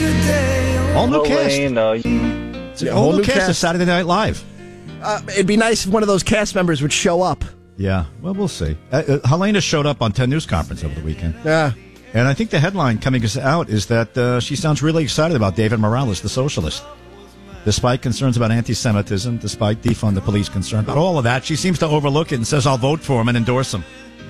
All new cast. It's a whole new cast of Saturday Night Live. It'd be nice if one of those cast members would show up. Yeah, well, we'll see. Helena showed up on 10 News Conference over the weekend. Yeah. And I think the headline coming out is that she sounds really excited about David Morales, the socialist. Despite concerns about anti-Semitism, despite defund the police concern, but all of that, she seems to overlook it and says, I'll vote for him and endorse him.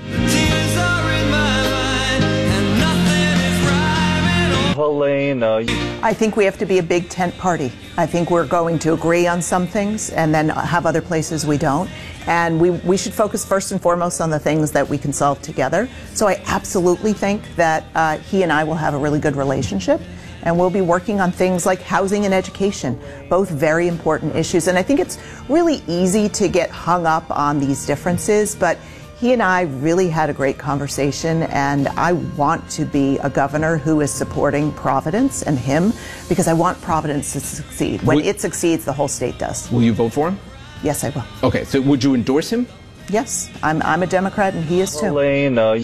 Helena. I think we have to be a big tent party. I think we're going to agree on some things and then have other places we don't. And we should focus first and foremost on the things that we can solve together. So I absolutely think that he and I will have a really good relationship. And we'll be working on things like housing and education, both very important issues. And I think it's really easy to get hung up on these differences, but he and I really had a great conversation, and I want to be a governor who is supporting Providence and him, because I want Providence to succeed. When it succeeds, the whole state does. Will you vote for him? Yes, I will. Okay, so would you endorse him? Yes, I'm a Democrat, and he is too. Helena.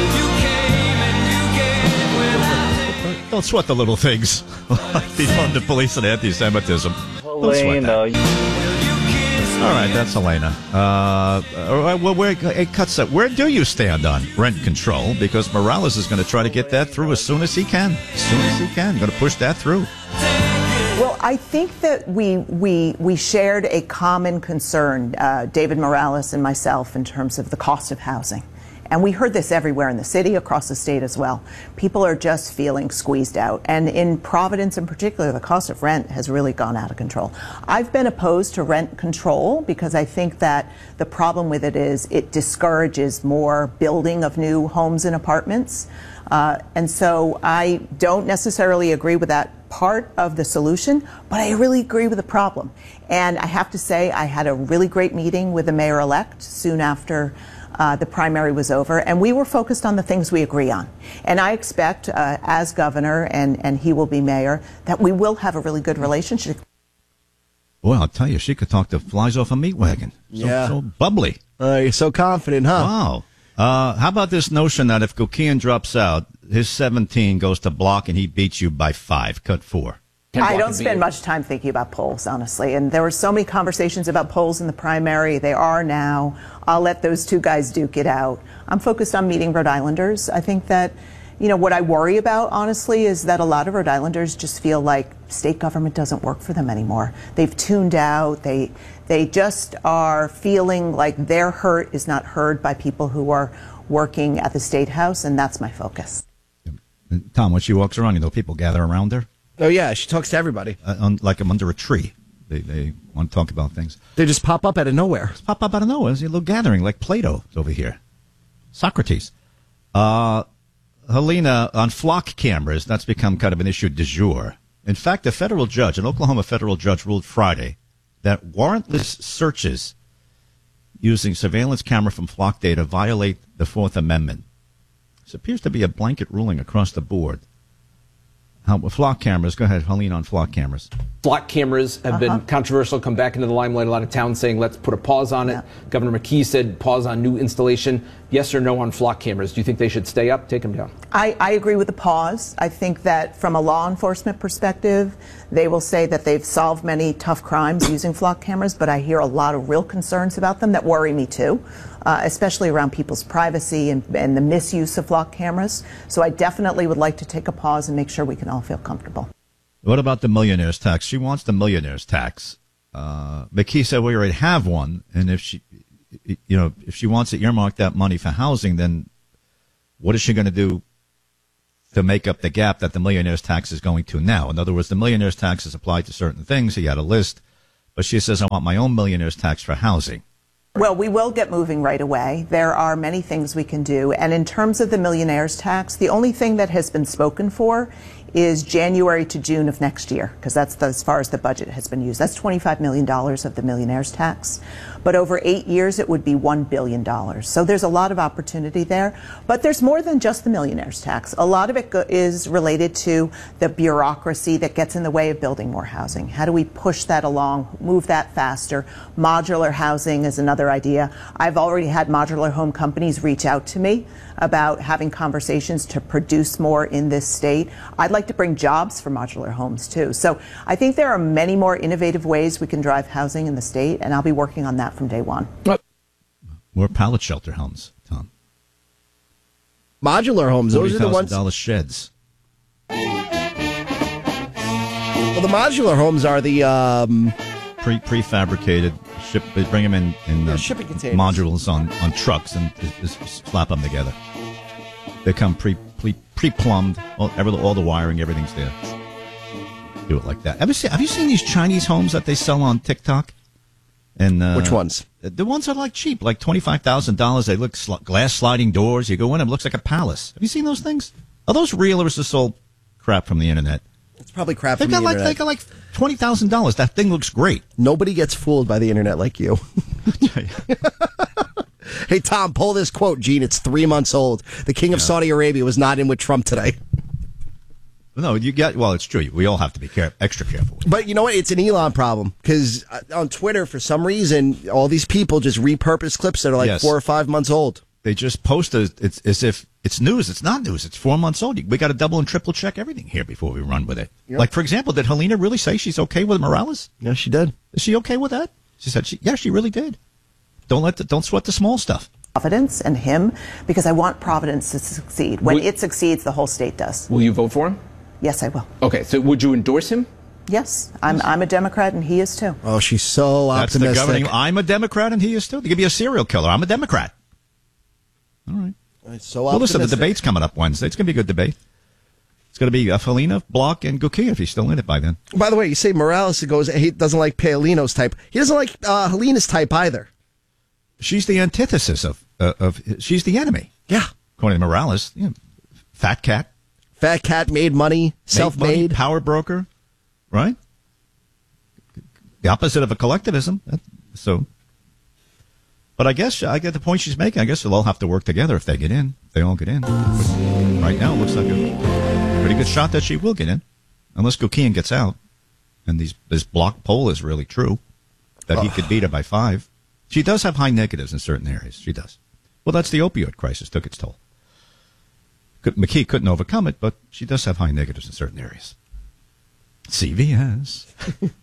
Don't sweat the little things. Defund the police and anti-Semitism. Helena. All right, that's Helena. Where do you stand on rent control? Because Morales is going to try to get that through as soon as he can. As soon as he can. Going to push that through. Well, I think that we shared a common concern, David Morales and myself, in terms of the cost of housing. And we heard this everywhere in the city, across the state as well. People are just feeling squeezed out. And in Providence in particular, the cost of rent has really gone out of control. I've been opposed to rent control because I think that the problem with it is it discourages more building of new homes and apartments. And so I don't necessarily agree with that part of the solution, but I really agree with the problem. And I have to say, I had a really great meeting with the mayor-elect soon after the primary was over, and we were focused on the things we agree on. And I expect, as governor, and he will be mayor, that we will have a really good relationship. Well, I'll tell you, she could talk to flies off a meat wagon. So bubbly. You're so confident, huh? Wow. How about this notion that if Gukian drops out, his 17 goes to block and he beats you by 5, cut 4? I don't spend much time thinking about polls, honestly. And there were so many conversations about polls in the primary. They are now. I'll let those two guys duke it out. I'm focused on meeting Rhode Islanders. I think that, what I worry about, honestly, is that a lot of Rhode Islanders just feel like state government doesn't work for them anymore. They've tuned out. They just are feeling like their hurt is not heard by people who are working at the State House, and that's my focus. Tom, when she walks around, people gather around her. Oh, yeah, she talks to everybody. Like I'm under a tree. They want to talk about things. They just pop up out of nowhere. Just pop up out of nowhere. There's a little gathering like Plato over here. Socrates. Helena, on flock cameras, that's become kind of an issue du jour. In fact, an Oklahoma federal judge ruled Friday that warrantless searches using surveillance camera from flock data violate the Fourth Amendment. This appears to be a blanket ruling across the board. Flock cameras. Go ahead, Helene, on flock cameras. Flock cameras have been controversial, come back into the limelight. A lot of towns saying, let's put a pause on it. Yeah. Governor McKee said pause on new installation. Yes or no on flock cameras? Do you think they should stay up, take them down? I agree with the pause. I think that from a law enforcement perspective, they will say that they've solved many tough crimes using flock cameras, but I hear a lot of real concerns about them that worry me too, especially around people's privacy and the misuse of flock cameras. So I definitely would like to take a pause and make sure we can all feel comfortable. What about the millionaire's tax? She wants the millionaire's tax. McKee said we already have one, and if she wants to earmark that money for housing, then what is she going to do to make up the gap that the millionaire's tax is going to now? In other words, the millionaire's tax is applied to certain things. He had a list, but she says, I want my own millionaire's tax for housing. Well, we will get moving right away. There are many things we can do. And in terms of the millionaire's tax, the only thing that has been spoken for is January to June of next year, because that's as far as the budget has been used. That's $25 million of the millionaire's tax. But over 8 years, it would be $1 billion. So there's a lot of opportunity there. But there's more than just the millionaire's tax. A lot of it is related to the bureaucracy that gets in the way of building more housing. How do we push that along, move that faster? Modular housing is another idea. I've already had modular home companies reach out to me about having conversations to produce more in this state. I'd like like to bring jobs for modular homes, too. So I think there are many more innovative ways we can drive housing in the state, and I'll be working on that from day one. More pallet shelter homes, Tom. Modular homes, those are the ones. $40,000 sheds. Well, the modular homes are the prefabricated. They bring them in shipping containers. Modules on trucks and just slap them together. They come pre-plumbed. All the wiring, everything's there. Do it like that. Have you seen these Chinese homes that they sell on TikTok? And which ones? The ones that are like cheap, like $25,000. They look glass sliding doors. You go in, it looks like a palace. Have you seen those things? Are those real, or is this all crap from the internet? It's probably crap from the internet. They got like $20,000. That thing looks great. Nobody gets fooled by the internet like you. Hey, Tom, pull this quote, Gene. It's 3 months old. The king of Saudi Arabia was not in with Trump today. No, it's true. We all have to be extra careful. But you know what? It's an Elon problem, because on Twitter, for some reason, all these people just repurpose clips that are like 4 or 5 months old. They just post it's as if it's news. It's not news. It's 4 months old. We got to double and triple check everything here before we run with it. Yep. Like, for example, did Helena really say she's okay with Morales? Yeah, she did. Is she okay with that? She said she really did. Don't sweat the small stuff. Providence and him, because I want Providence to succeed. When it succeeds, the whole state does. Will you vote for him? Yes, I will. Okay, so would you endorse him? Yes, I'm a Democrat and he is too. Oh, she's so optimistic. That's the governing. I'm a Democrat and he is too. They could be a serial killer. I'm a Democrat. All right. So well, listen, the debate's coming up Wednesday. It's going to be a good debate. It's going to be Helena, Block, and Gukia if he's still in it by then. By the way, you say Morales he doesn't like Paolino's type. He doesn't like Helena's type either. She's the antithesis of she's the enemy. Yeah. According to Morales, fat cat. Fat cat, made money, self-made. Power broker, right? The opposite of a collectivism. But I guess I get the point she's making. I guess they'll all have to work together if they get in. If they all get in. Right now, it looks like a pretty good shot that she will get in. Unless Gukian gets out. And this Block poll is really true. That he could beat her by 5. She does have high negatives in certain areas. She does. Well, that's the opioid crisis. Took its toll. McKee couldn't overcome it, but she does have high negatives in certain areas. CVS.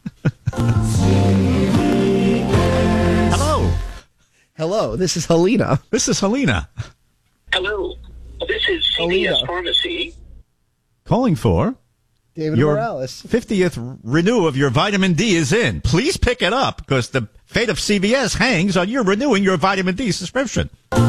Hello, this is Helena. Hello, this is CVS Pharmacy. Calling for David Morales. 50th renew of your vitamin D is in. Please pick it up, because the fate of CVS hangs on you renewing your vitamin D subscription.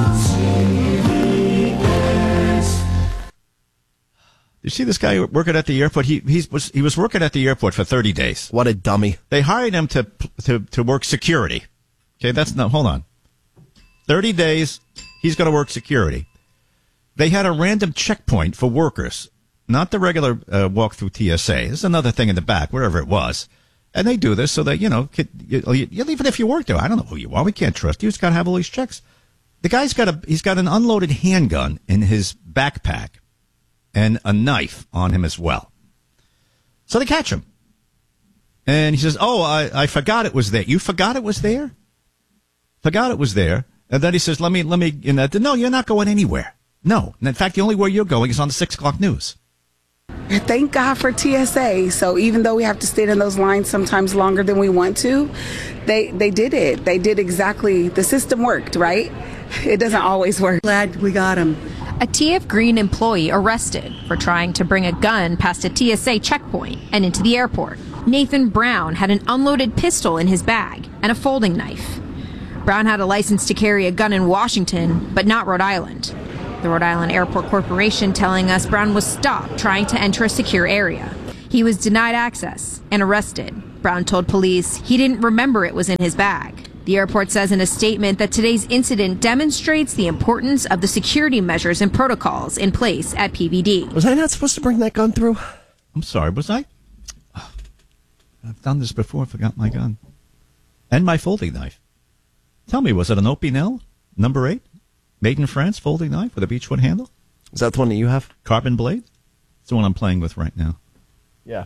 You see this guy working at the airport? He was working at the airport for 30 days. What a dummy. They hired him to work security. Okay, hold on. 30 days, he's going to work security. They had a random checkpoint for workers, not the regular walk through TSA. There's another thing in the back, wherever it was. And they do this so that, even if you work there, I don't know who you are. We can't trust you. He's got to have all these checks. The guy's got an unloaded handgun in his backpack and a knife on him as well. So they catch him. And he says, I forgot it was there. You forgot it was there? Forgot it was there. And then he says, let me, no, you're not going anywhere. No. And in fact, the only way you're going is on the 6 o'clock news. Thank God for TSA. So even though we have to stand in those lines sometimes longer than we want to, they did it. They did exactly, the system worked, right? It doesn't always work. Glad we got him. A TF Green employee arrested for trying to bring a gun past a TSA checkpoint and into the airport. Nathan Brown had an unloaded pistol in his bag and a folding knife. Brown had a license to carry a gun in Washington, but not Rhode Island. The Rhode Island Airport Corporation telling us Brown was stopped trying to enter a secure area. He was denied access and arrested. Brown told police he didn't remember it was in his bag. The airport says in a statement that today's incident demonstrates the importance of the security measures and protocols in place at PBD. Was I not supposed to bring that gun through? I'm sorry, was I? I've done this before, forgot my gun. And my folding knife. Tell me, was it an Opinel, number 8? Made in France, folding knife with a beechwood handle? Is that the one that you have? Carbon blade? It's the one I'm playing with right now. Yeah.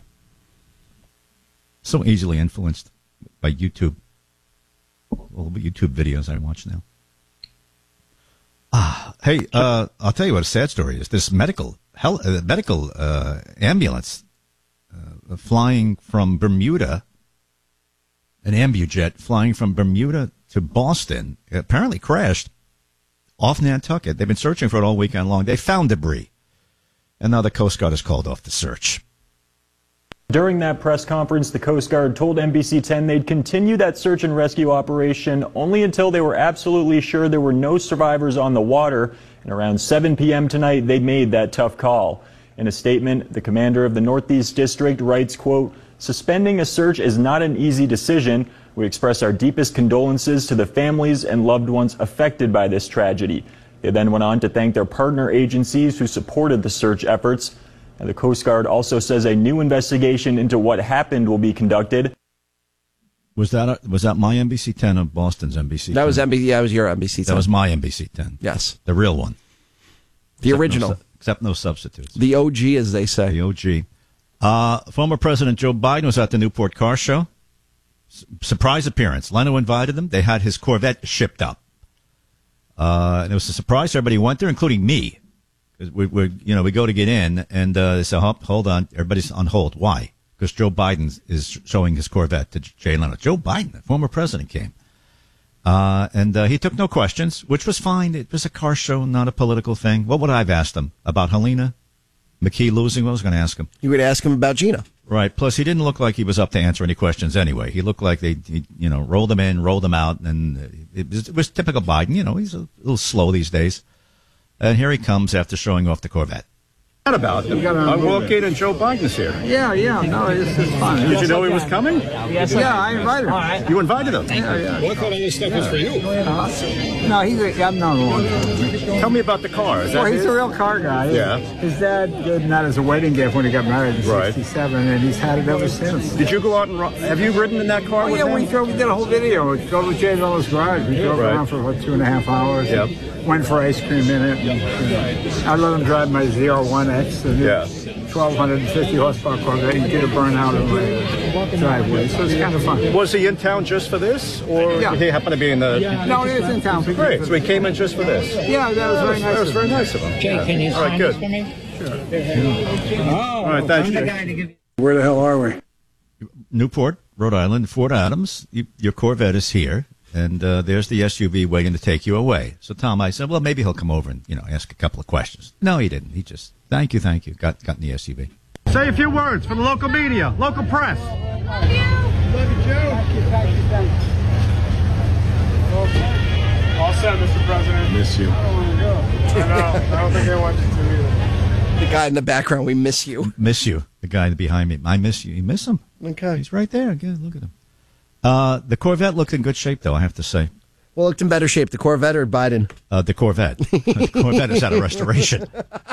So easily influenced by YouTube. All the YouTube videos I watch now. Hey, I'll tell you what a sad story is. This medical medical ambulance flying from Bermuda, an ambujet flying from Bermuda to Boston, apparently crashed off Nantucket. They've been searching for it all weekend long. They found debris, and now the Coast Guard has called off the search. During that press conference, the Coast Guard told NBC 10 they'd continue that search and rescue operation only until they were absolutely sure there were no survivors on the water. And around 7 p.m. tonight, they made that tough call. In a statement, the commander of the Northeast District writes, quote, "Suspending a search is not an easy decision. We express our deepest condolences to the families and loved ones affected by this tragedy." They then went on to thank their partner agencies who supported the search efforts. And the Coast Guard also says a new investigation into what happened will be conducted. Was that my NBC 10 or Boston's NBC 10? That was NBC. Yeah, it was your NBC 10. That was my NBC 10. Yes, the real one, the original, except no substitutes. The OG, as they say. The OG. Former President Joe Biden was at the Newport Car Show. Surprise appearance. Leno invited them. They had his Corvette shipped up, and it was a surprise. Everybody went there, including me. We go to get in, and they say, hold on, everybody's on hold. Why? Because Joe Biden is showing his Corvette to Jay Leno. Joe Biden, the former president, came. And he took no questions, which was fine. It was a car show, not a political thing. What would I have asked him? About Helena McKee losing? What was I going to ask him? You would ask him about Gina. Right. Plus, he didn't look like he was up to answer any questions anyway. He looked like they rolled him in, rolled him out, and it was typical Biden. He's a little slow these days. And here he comes after showing off the Corvette. What about them? I walk in and Joe Biden's here. Yeah. No, this is fun. Did you know he was coming? Yes, yeah, I invited him. You invited him? Yeah. Well, I thought all this stuff was for you. No, I've known him. Tell me about the car. He's a real car guy. Yeah. His dad gave him that as a wedding gift when he got married in 67, and he's had it ever since. Did you go out and have you ridden in that car with him? We did a whole video. We drove to Jay Leno's garage. We drove around for about 2.5 hours. Yep. Went for ice cream in it. I let him drive my ZR1X. And 1,250 horsepower Corvette. He did a burnout in my driveway, so it's kind of fun. Was he in town just for this, or did he happen to be in the? No, he was in town. Great. So he came in just for this. Yeah, that was very nice. That was very nice of him. Jay, can you sign this for me? Sure. All right, thanks, Jay. Where the hell are we? Newport, Rhode Island, Fort Adams. Your Corvette is here. And there's the SUV waiting to take you away. So, Tom, I said, well, maybe he'll come over and, ask a couple of questions. No, he didn't. He just, thank you, got in the SUV. Say a few words for the local media, local press. Love you, Joe. All set, Mr. President. Miss you. I don't think they want you to either. The guy in the background, we miss you. Miss you. The guy behind me. I miss you. You miss him? Okay. He's right there. Again, look at him. The Corvette looked in good shape, though, I have to say. Well, looked in better shape, the Corvette or Biden? The Corvette. The Corvette is out of restoration.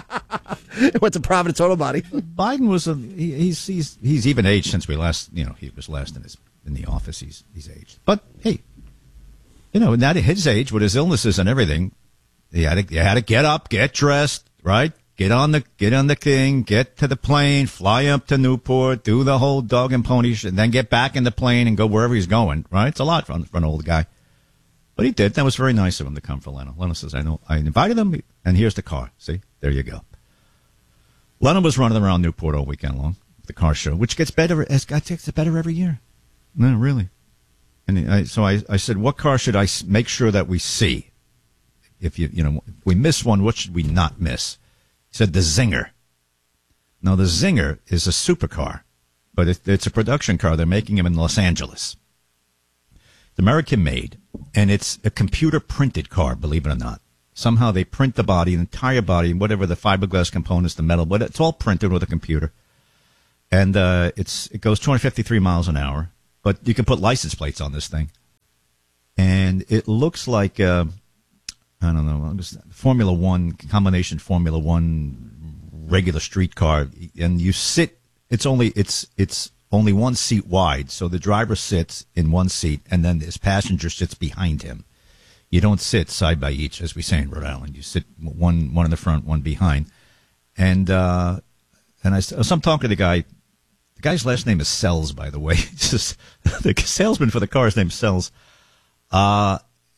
It went to Providence Auto Body. Biden was he's even aged since we last, he was last in the office. He's aged. But hey, at his age, with his illnesses and everything, he had to get up, get dressed, right? Get on the thing, get to the plane, fly up to Newport, do the whole dog and pony shit, and then get back in the plane and go wherever he's going, right? It's a lot for an old guy. But he did. That was very nice of him to come for Leno. Leno says, I invited him, and here's the car. See? There you go. Leno was running around Newport all weekend long, the car show, which gets better. It's better every year. No, really. And so I said, what car should I make sure that we see? If if we miss one, what should we not miss? He said the Zinger. Now, the Zinger is a supercar, but it's a production car. They're making them in Los Angeles. It's American-made, and it's a computer-printed car, believe it or not. Somehow they print the body, the entire body, whatever the fiberglass components, the metal, but it's all printed with a computer. And it goes 253 miles an hour, but you can put license plates on this thing. And it looks like... I don't know, Formula One, combination Formula One, regular street car, and you sit, it's only one seat wide, so the driver sits in one seat, and then his passenger sits behind him. You don't sit side by each, as we say in Rhode Island. You sit one in the front, one behind. And so I'm talking to the guy. The guy's last name is Sells, by the way. The salesman for the car, his name's Sells.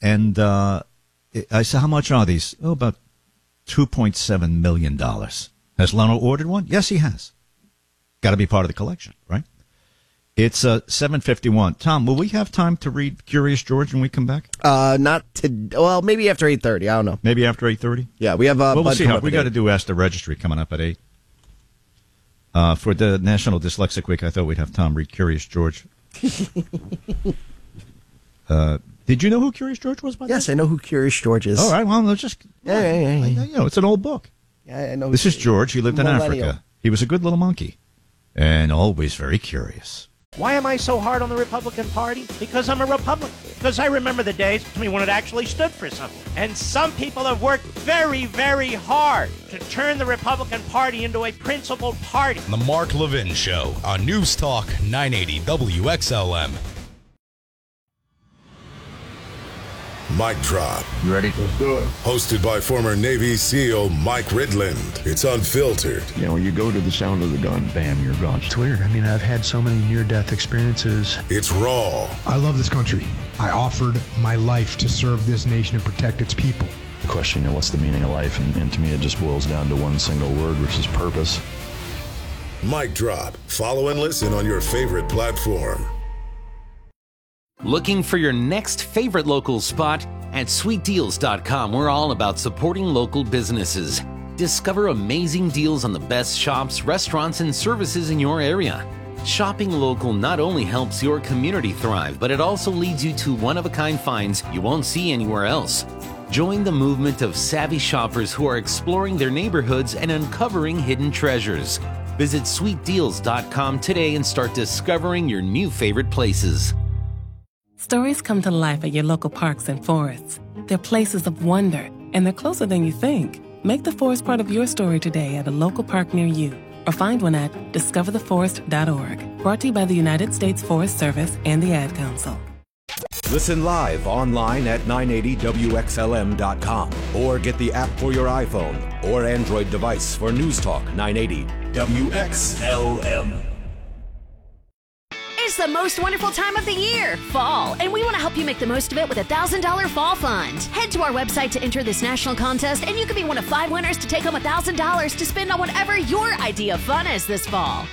I said, how much are these? Oh, about $2.7 million. Has Leno ordered one? Yes, he has. Got to be part of the collection, right? It's 7:51. Tom, will we have time to read Curious George when we come back? Well, maybe after 8:30. I don't know. Maybe after 8:30? Yeah, we have we'll see how we got to do Ask the Registry coming up at 8. For the National Dyslexic Week, I thought we'd have Tom read Curious George. Did you know who Curious George was? By yes, I know who Curious George is. All right, well, let's just... Yeah. It's an old book. Yeah, I know. This is George. He lived in Africa. He was a good little monkey and always very curious. Why am I so hard on the Republican Party? Because I'm a Republican. Because I remember the days when it actually stood for something. And some people have worked very, very hard to turn the Republican Party into a principled party. The Mark Levin Show on News Talk 980 WXLM. Mic Drop. You ready? Let's do it. Hosted by former Navy SEAL Mike Ridland. It's unfiltered. You know, you go to the sound of the gun, bam, you're gone. It's weird. I mean, I've had so many near-death experiences. It's raw. I love this country. I offered my life to serve this nation and protect its people. The question, you know, what's the meaning of life? And to me, it just boils down to one single word, which is purpose. Mic Drop. Follow and listen on your favorite platform. Looking for your next favorite local spot? At sweetdeals.com, we're all about supporting local businesses. Discover amazing deals on the best shops, restaurants, and services in your area. Shopping local not only helps your community thrive, but it also leads you to one-of-a-kind finds you won't see anywhere else. Join the movement of savvy shoppers who are exploring their neighborhoods and uncovering hidden treasures. Visit sweetdeals.com today and start discovering your new favorite places. Stories come to life at your local parks and forests. They're places of wonder, and they're closer than you think. Make the forest part of your story today at a local park near you, or find one at discovertheforest.org. Brought to you by the United States Forest Service and the Ad Council. Listen live online at 980WXLM.com or get the app for your iPhone or Android device for News Talk 980 WXLM. It's the most wonderful time of the year, fall, and we want to help you make the most of it with a $1,000 fall fund. Head to our website to enter this national contest, and you could be one of 5 winners to take home $1,000 to spend on whatever your idea of fun is this fall.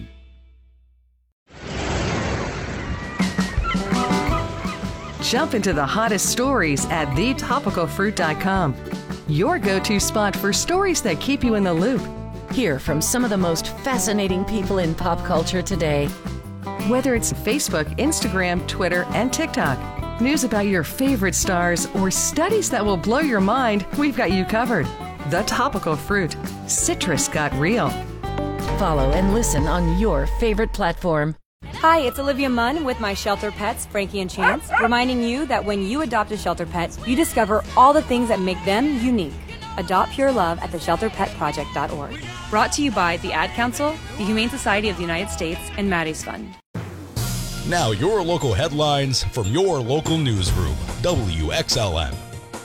Jump into the hottest stories at thetopicalfruit.com. Your go-to spot for stories that keep you in the loop. Hear from some of the most fascinating people in pop culture today. Whether it's Facebook, Instagram, Twitter, and TikTok, news about your favorite stars, or studies that will blow your mind, we've got you covered. The Topical Fruit. Citrus got real. Follow and listen on your favorite platform. Hi, it's Olivia Munn with my shelter pets, Frankie and Chance, reminding you that when you adopt a shelter pet, you discover all the things that make them unique. Adopt pure love at theshelterpetproject.org. Brought to you by the Ad Council, the Humane Society of the United States, and Maddie's Fund. Now your local headlines from your local newsroom, WXLM.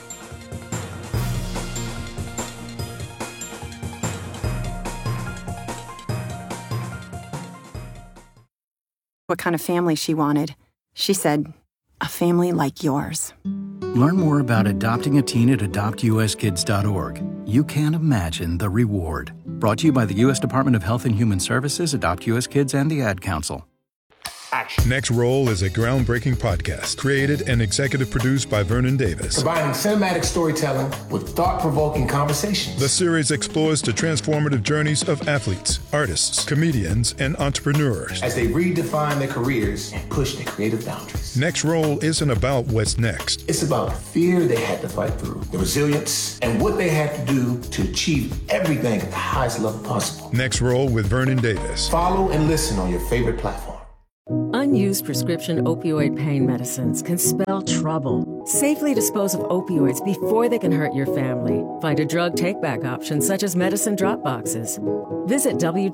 What kind of family she wanted. She said, a family like yours. Learn more about adopting a teen at adoptuskids.org. You can't imagine the reward. Brought to you by the U.S. Department of Health and Human Services, Adopt U.S. Kids, and the Ad Council. Next Roll is a groundbreaking podcast created and executive produced by Vernon Davis. Combining cinematic storytelling with thought-provoking conversations. The series explores the transformative journeys of athletes, artists, comedians, and entrepreneurs as they redefine their careers and push their creative boundaries. Next Roll isn't about what's next. It's about the fear they had to fight through, the resilience, and what they had to do to achieve everything at the highest level possible. Next Roll with Vernon Davis. Follow and listen on your favorite platform. Unused prescription opioid pain medicines can spell trouble. Safely dispose of opioids before they can hurt your family. Find a drug take-back option such as medicine drop boxes. Visit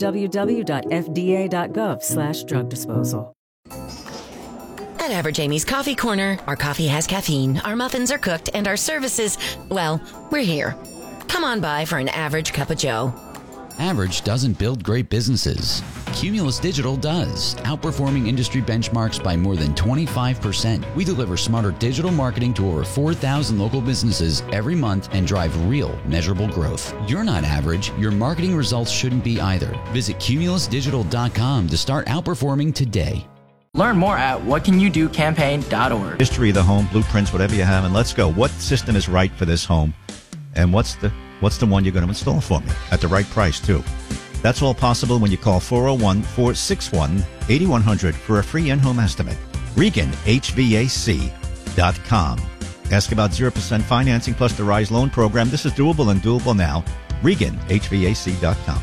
www.fda.gov/drug disposal. At Average Amy's Coffee Corner, our coffee has caffeine, our muffins are cooked, and our services, well, we're here. Come on by for an average cup of joe. Average doesn't build great businesses. Cumulus Digital does, outperforming industry benchmarks by more than 25%. We deliver smarter digital marketing to over 4,000 local businesses every month and drive real, measurable growth. You're not average. Your marketing results shouldn't be either. Visit cumulusdigital.com to start outperforming today. Learn more at whatcanyoudocampaign.org. History of the home, blueprints, whatever you have, and let's go. What system is right for this home? And what's the one you're going to install for me at the right price, too? That's all possible when you call 401-461-8100 for a free in-home estimate. ReganHVAC.com. Ask about 0% financing plus the RISE loan program. This is doable and doable now. ReganHVAC.com.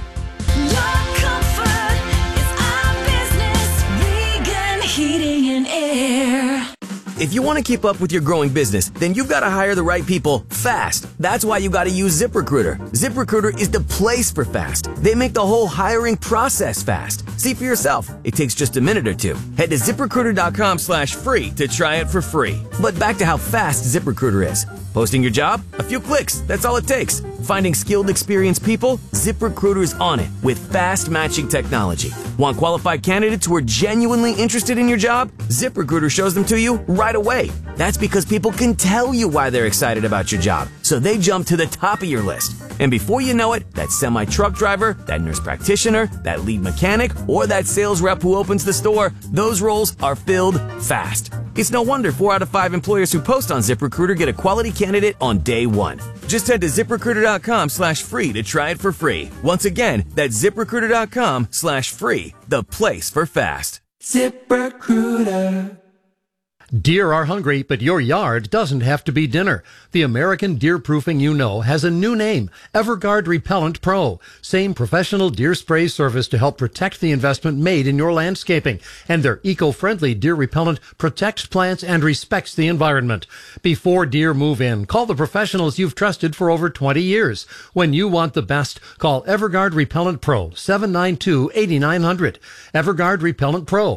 Heating and Air. If you want to keep up with your growing business, then you've got to hire the right people fast. That's why you got to use ZipRecruiter. ZipRecruiter is the place for fast. They make the whole hiring process fast. See for yourself. It takes just a minute or two. Head to ZipRecruiter.com/free to try it for free. But back to how fast ZipRecruiter is. Posting your job? A few clicks. That's all it takes. Finding skilled, experienced people? ZipRecruiter's on it with fast matching technology. Want qualified candidates who are genuinely interested in your job? ZipRecruiter shows them to you right away. That's because people can tell you why they're excited about your job, so they jump to the top of your list. And before you know it, that semi-truck driver, that nurse practitioner, that lead mechanic, or that sales rep who opens the store, those roles are filled fast. It's no wonder 4 out of 5 employers who post on ZipRecruiter get a quality candidate on day one. Just head to ZipRecruiter.com/free to try it for free. Once again, that's ZipRecruiter.com/free, the place for fast. ZipRecruiter. Deer are hungry, but your yard doesn't have to be dinner. The American deer proofing you know has a new name, Everguard Repellent Pro. Same professional deer spray service to help protect the investment made in your landscaping. And their eco-friendly deer repellent protects plants and respects the environment. Before deer move in, call the professionals you've trusted for over 20 years. When you want the best, call Everguard Repellent Pro, 792-8900. Everguard Repellent Pro,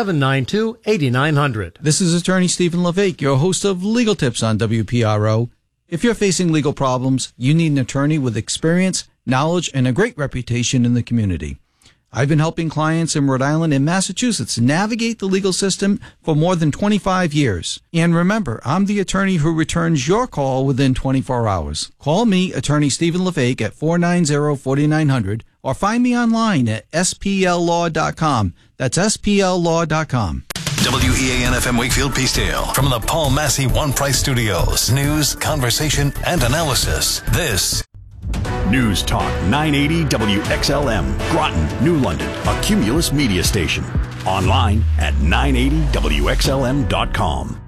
792-8900. This is Attorney Stephen LeVake, your host of Legal Tips on WPRO. If you're facing legal problems, you need an attorney with experience, knowledge, and a great reputation in the community. I've been helping clients in Rhode Island and Massachusetts navigate the legal system for more than 25 years. And remember, I'm the attorney who returns your call within 24 hours. Call me, Attorney Stephen LeVake, at 490-4900, or find me online at spllaw.com. That's spllaw.com. WEAN-FM Wakefield Peacedale. From the Paul Massey One Price Studios. News, conversation, and analysis. This News Talk 980 WXLM. Groton, New London. A Cumulus media station. Online at 980WXLM.com.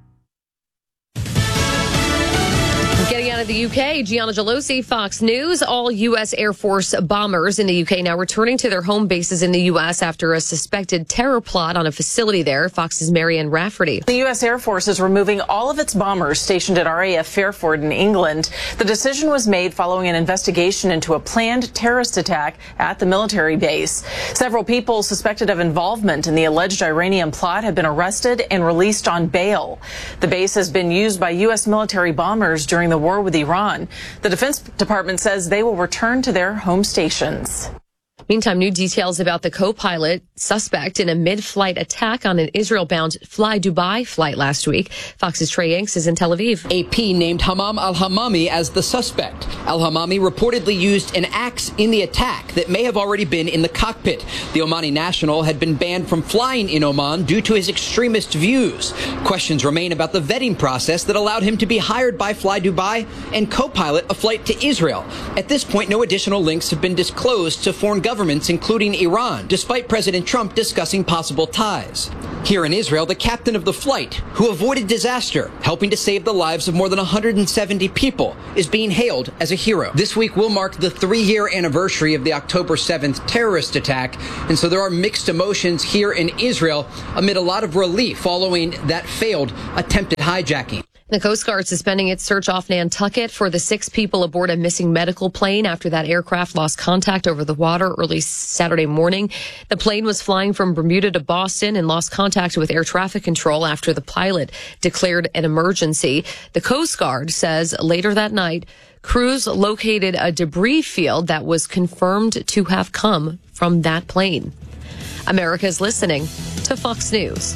Getting out of the UK, Gianna Gelosi, Fox News. All U.S. Air Force bombers in the UK now returning to their home bases in the U.S. after a suspected terror plot on a facility there. Fox's Marianne Rafferty. The U.S. Air Force is removing all of its bombers stationed at RAF Fairford in England. The decision was made following an investigation into a planned terrorist attack at the military base. Several people suspected of involvement in the alleged Iranian plot have been arrested and released on bail. The base has been used by U.S. military bombers during the war with Iran. The Defense Department says they will return to their home stations. Meantime, new details about the co-pilot suspect in a mid-flight attack on an Israel-bound Fly Dubai flight last week. Fox's Trey Yanks is in Tel Aviv. AP named Hammam al-Hamami as the suspect. Al-Hamami reportedly used an axe in the attack that may have already been in the cockpit. The Omani national had been banned from flying in Oman due to his extremist views. Questions remain about the vetting process that allowed him to be hired by Fly Dubai and co-pilot a flight to Israel. At this point, no additional links have been disclosed to foreign governments, including Iran, despite President Trump discussing possible ties. Here in Israel, the captain of the flight, who avoided disaster, helping to save the lives of more than 170 people, is being hailed as a hero. This week will mark the 3-year anniversary of the October 7th terrorist attack, and so there are mixed emotions here in Israel amid a lot of relief following that failed attempted hijacking. The Coast Guard suspending its search off Nantucket for the 6 people aboard a missing medical plane after that aircraft lost contact over the water early Saturday morning. The plane was flying from Bermuda to Boston and lost contact with air traffic control after the pilot declared an emergency. The Coast Guard says later that night, Crews located a debris field that was confirmed to have come from that plane. America's listening to Fox News.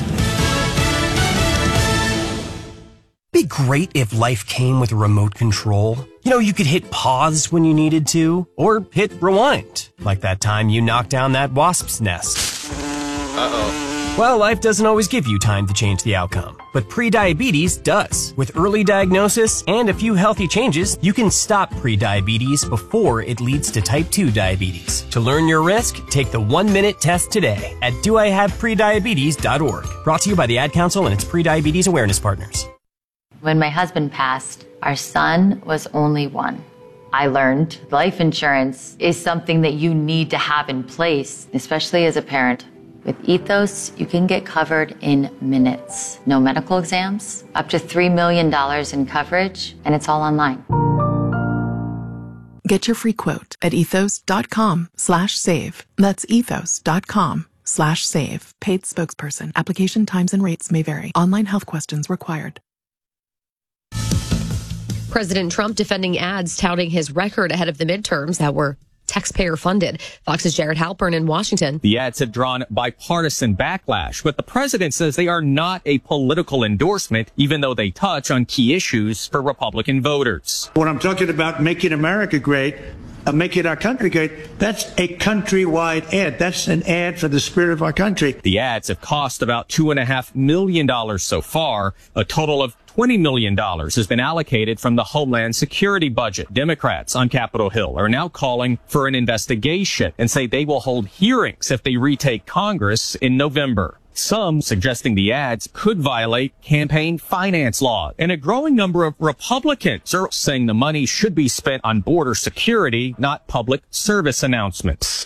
It'd be great if life came with a remote control. You know, you could hit pause when you needed to, or hit rewind, like that time you knocked down that wasp's nest. Uh-oh. Well, life doesn't always give you time to change the outcome, but prediabetes does. With early diagnosis and a few healthy changes, you can stop prediabetes before it leads to type 2 diabetes. To learn your risk, take the 1-minute test today at doihaveprediabetes.org. Brought to you by the Ad Council and its prediabetes awareness partners. When my husband passed, our son was only 1. I learned life insurance is something that you need to have in place, especially as a parent. With Ethos, you can get covered in minutes. No medical exams, up to $3 million in coverage, and it's all online. Get your free quote at ethos.com/save. That's ethos.com/save. Paid spokesperson. Application times and rates may vary. Online health questions required. President Trump defending ads touting his record ahead of the midterms that were taxpayer funded. Fox's Jared Halpern in Washington. The ads have drawn bipartisan backlash, but the president says they are not a political endorsement, even though they touch on key issues for Republican voters. When I'm talking about making America great, making our country great, that's a countrywide ad. That's an ad for the spirit of our country. The ads have cost about $2.5 million so far. A total of $20 million has been allocated from the Homeland Security budget. Democrats on Capitol Hill are now calling for an investigation and say they will hold hearings if they retake Congress in November. Some suggesting the ads could violate campaign finance law. And a growing number of Republicans are saying the money should be spent on border security, not public service announcements.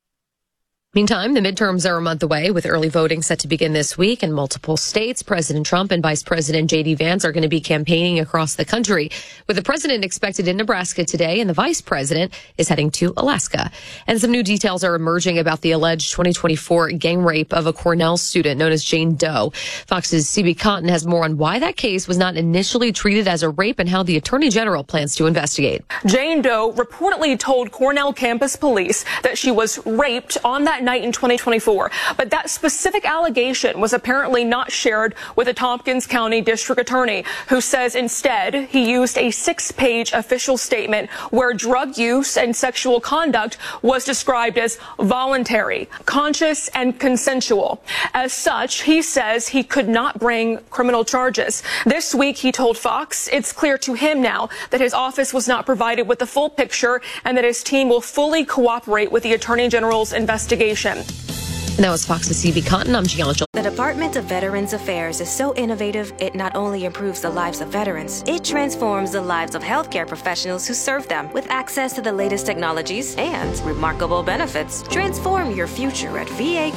Meantime, the midterms are a month away, with early voting set to begin this week in multiple states. President Trump and Vice President J.D. Vance are going to be campaigning across the country, with the president expected in Nebraska today and the vice president is heading to Alaska. And some new details are emerging about the alleged 2024 gang rape of a Cornell student known as Jane Doe. Fox's CB Cotton has more on why that case was not initially treated as a rape and how the Attorney General plans to investigate. Jane Doe reportedly told Cornell campus police that she was raped on that night in 2024, but that specific allegation was apparently not shared with the Tompkins County District Attorney, who says instead he used a 6-page official statement where drug use and sexual conduct was described as voluntary, conscious, and consensual. As such, he says he could not bring criminal charges. This week, he told Fox it's clear to him now that his office was not provided with the full picture and that his team will fully cooperate with the Attorney General's investigation. And that was Fox's CB Cotton. I'm Gianna. The Department of Veterans Affairs is so innovative, it not only improves the lives of veterans, it transforms the lives of healthcare professionals who serve them. With access to the latest technologies and remarkable benefits, transform your future at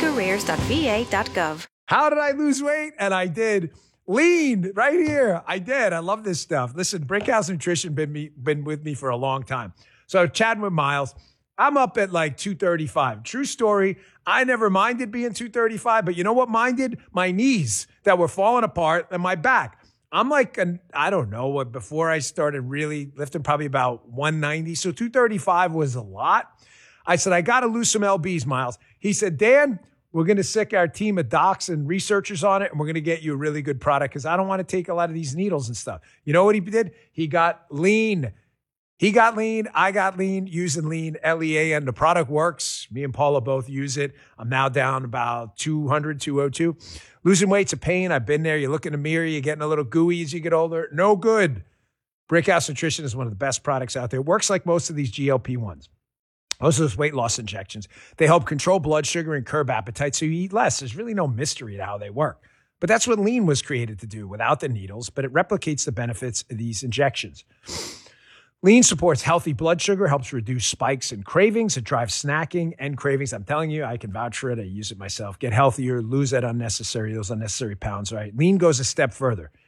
vacareers.va.gov. How did I lose weight? And I did. Lean right here. I did. I love this stuff. Listen, Brickhouse Nutrition been with me for a long time. So chatting with Miles, I'm up at like 235. True story. I never minded being 235, but you know what minded? My knees that were falling apart and my back. I'm like, I don't know, before I started really lifting, probably about 190. So 235 was a lot. I said, I got to lose some LBs, Miles. He said, Dan, we're going to sick our team of docs and researchers on it, and we're going to get you a really good product because I don't want to take a lot of these needles and stuff. You know what he did? He got lean. He got lean. I got lean using lean, LEAN. The product works. Me and Paula both use it. I'm now down about 200, 202. Losing weight's a pain. I've been there. You look in the mirror. You're getting a little gooey as you get older. No good. Brickhouse Nutrition is one of the best products out there. It works like most of these GLP-1s. Most of those weight loss injections. They help control blood sugar and curb appetite so you eat less. There's really no mystery to how they work. But that's what lean was created to do without the needles, but it replicates the benefits of these injections. Lean supports healthy blood sugar, helps reduce spikes and cravings. It drives snacking and cravings. I'm telling you, I can vouch for it. I use it myself. Get healthier, lose those unnecessary pounds, right? Lean goes a step further.